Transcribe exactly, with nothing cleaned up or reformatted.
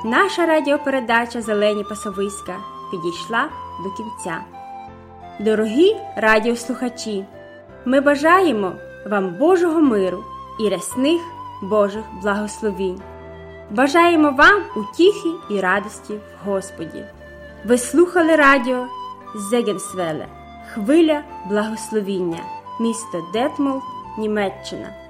Наша радіопередача «Зелені пасовиська» підійшла до кінця. Дорогі радіослухачі, ми бажаємо вам Божого миру і рясних Божих благословінь. Бажаємо вам утіхи і радості в Господі. Ви слухали радіо Зегенсвеле, хвиля благословіння, місто Детмолд, Німеччина.